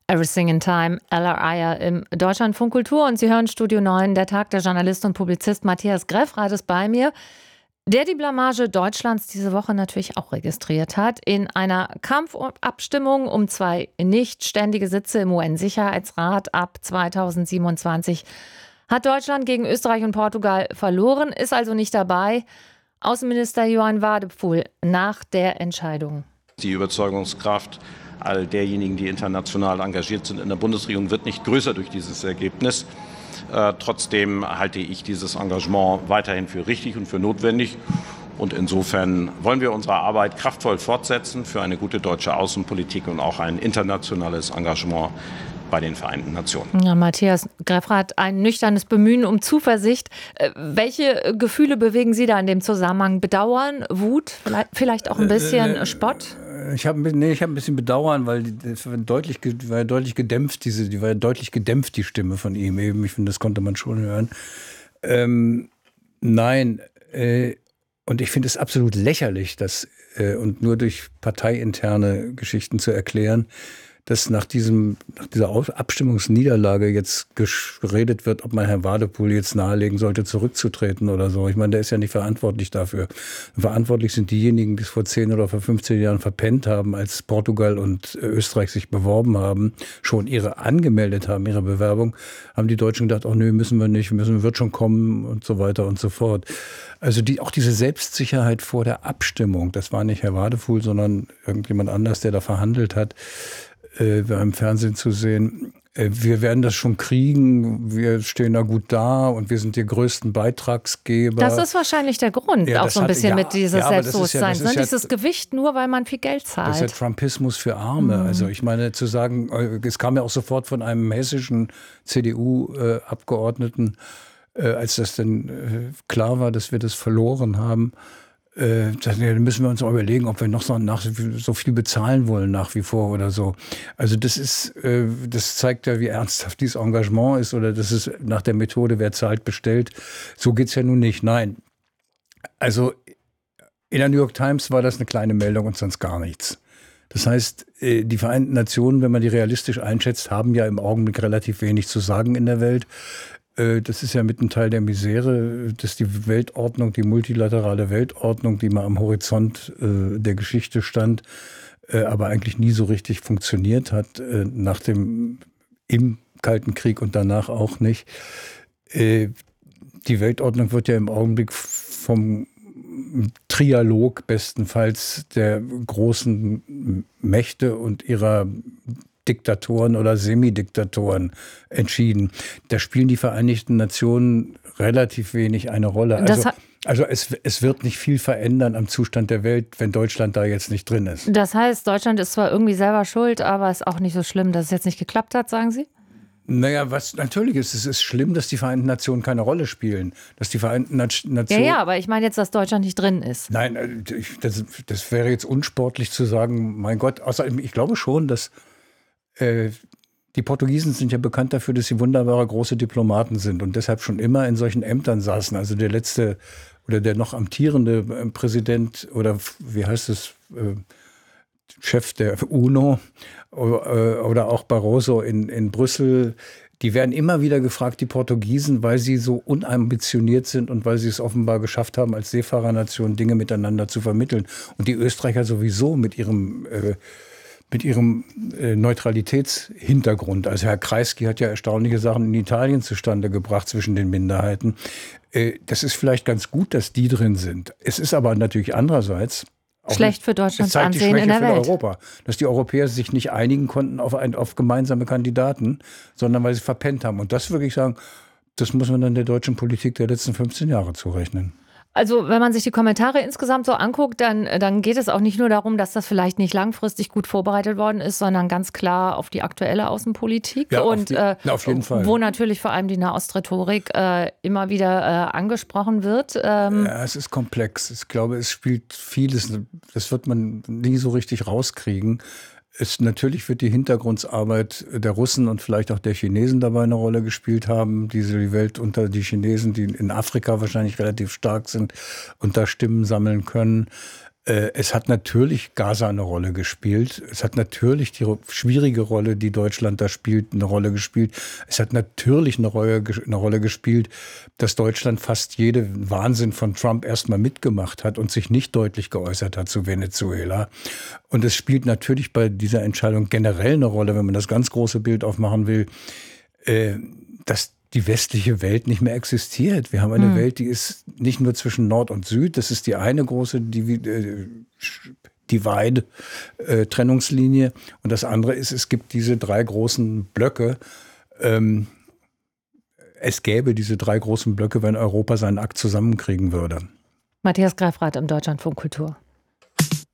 Everything in Time, Ella Eyre im Deutschlandfunk Kultur und Sie hören Studio 9, der Tag. Der Journalist und Publizist Matthias Greffrath ist bei mir, der die Blamage Deutschlands diese Woche natürlich auch registriert hat. In einer Kampfabstimmung um 2 nichtständige Sitze im UN-Sicherheitsrat ab 2027 hat Deutschland gegen Österreich und Portugal verloren, ist also nicht dabei. Außenminister Johann Wadephul nach der Entscheidung. Die Überzeugungskraft all derjenigen, die international engagiert sind in der Bundesregierung, wird nicht größer durch dieses Ergebnis. Trotzdem halte ich dieses Engagement weiterhin für richtig und für notwendig. Und insofern wollen wir unsere Arbeit kraftvoll fortsetzen für eine gute deutsche Außenpolitik und auch ein internationales Engagement bei den Vereinten Nationen. Ja, Matthias Greffrath, ein nüchternes Bemühen um Zuversicht. Welche Gefühle bewegen Sie da in dem Zusammenhang? Bedauern, Wut, vielleicht auch ein bisschen Spott? Ich habe ein bisschen Bedauern, weil das war deutlich gedämpft, die war deutlich gedämpft, die Stimme von ihm eben. Ich finde, das konnte man schon hören. Und ich finde es absolut lächerlich, und nur durch parteiinterne Geschichten zu erklären, dass nach dieser Abstimmungsniederlage jetzt geredet wird, ob man Herrn Wadephul jetzt nahelegen sollte, zurückzutreten oder so. Ich meine, der ist ja nicht verantwortlich dafür. Verantwortlich sind diejenigen, die es vor 10 oder vor 15 Jahren verpennt haben, als Portugal und Österreich sich beworben haben, schon angemeldet haben, ihre Bewerbung, haben die Deutschen gedacht, nö, müssen wir nicht, wird schon kommen und so weiter und so fort. Also auch diese Selbstsicherheit vor der Abstimmung, das war nicht Herr Wadephul, sondern irgendjemand anders, der da verhandelt hat, im Fernsehen zu sehen. Wir werden das schon kriegen, wir stehen da gut da und wir sind die größten Beitragsgeber. Das ist wahrscheinlich der Grund, auch so ein bisschen mit dieses Selbstbewusstseins. Dieses Gewicht nur, weil man viel Geld zahlt. Das ist ja Trumpismus für Arme. Also ich meine, zu sagen, es kam ja auch sofort von einem hessischen CDU-Abgeordneten, als das dann klar war, dass wir das verloren haben, dann müssen wir uns auch überlegen, ob wir noch so viel bezahlen wollen nach wie vor oder so. Also das zeigt ja, wie ernsthaft dieses Engagement ist, oder das ist nach der Methode, wer zahlt, bestellt. So geht's ja nun nicht. Nein. Also in der New York Times war das eine kleine Meldung und sonst gar nichts. Das heißt, die Vereinten Nationen, wenn man die realistisch einschätzt, haben ja im Augenblick relativ wenig zu sagen in der Welt. Das ist ja mit ein Teil der Misere, dass die Weltordnung, die multilaterale Weltordnung, die mal am Horizont der Geschichte stand, aber eigentlich nie so richtig funktioniert hat, im Kalten Krieg und danach auch nicht. Die Weltordnung wird ja im Augenblick vom Trialog bestenfalls der großen Mächte und ihrer Diktatoren oder Semidiktatoren entschieden. Da spielen die Vereinigten Nationen relativ wenig eine Rolle. Also es wird nicht viel verändern am Zustand der Welt, wenn Deutschland da jetzt nicht drin ist. Das heißt, Deutschland ist zwar irgendwie selber schuld, aber ist auch nicht so schlimm, dass es jetzt nicht geklappt hat, sagen Sie? Naja, natürlich ist es ist schlimm, dass die Vereinten Nationen keine Rolle spielen. Dass die Vereinten Nationen... Ja, aber ich meine jetzt, dass Deutschland nicht drin ist. Nein, das wäre jetzt unsportlich zu sagen, mein Gott. Außerdem, ich glaube schon, dass die Portugiesen sind ja bekannt dafür, dass sie wunderbare große Diplomaten sind und deshalb schon immer in solchen Ämtern saßen. Also der letzte oder der noch amtierende Präsident oder wie heißt es, Chef der UNO oder auch Barroso in Brüssel, die werden immer wieder gefragt, die Portugiesen, weil sie so unambitioniert sind und weil sie es offenbar geschafft haben, als Seefahrernation Dinge miteinander zu vermitteln. Und die Österreicher sowieso mit ihrem Neutralitätshintergrund. Also Herr Kreisky hat ja erstaunliche Sachen in Italien zustande gebracht zwischen den Minderheiten. Das ist vielleicht ganz gut, dass die drin sind. Es ist aber natürlich andererseits schlecht für Deutschlands Ansehen in der Welt. Europa, dass die Europäer sich nicht einigen konnten auf gemeinsame Kandidaten, sondern weil sie verpennt haben. Und das würde ich sagen, das muss man dann der deutschen Politik der letzten 15 Jahre zurechnen. Also wenn man sich die Kommentare insgesamt so anguckt, dann geht es auch nicht nur darum, dass das vielleicht nicht langfristig gut vorbereitet worden ist, sondern ganz klar auf die aktuelle Außenpolitik. Ja, und auf jeden Fall. Wo natürlich vor allem die Nahostrhetorik immer wieder angesprochen wird. Ja, es ist komplex. Ich glaube, es spielt vieles. Das wird man nie so richtig rauskriegen. Natürlich wird die Hintergrundarbeit der Russen und vielleicht auch der Chinesen dabei eine Rolle gespielt haben, die Welt unter die Chinesen, die in Afrika wahrscheinlich relativ stark sind und da Stimmen sammeln können. Es hat natürlich Gaza eine Rolle gespielt. Es hat natürlich die schwierige Rolle, die Deutschland da spielt, eine Rolle gespielt. Es hat natürlich eine Rolle gespielt, dass Deutschland fast jeden Wahnsinn von Trump erstmal mitgemacht hat und sich nicht deutlich geäußert hat zu Venezuela. Und es spielt natürlich bei dieser Entscheidung generell eine Rolle, wenn man das ganz große Bild aufmachen will, dass die westliche Welt nicht mehr existiert. Wir haben eine Welt, die ist nicht nur zwischen Nord und Süd, das ist die eine große Divide, Trennungslinie. Und das andere ist, es gibt diese 3 großen Blöcke. Es gäbe diese 3 großen Blöcke, wenn Europa seinen Akt zusammenkriegen würde. Matthias Greffrath im Deutschlandfunk Kultur.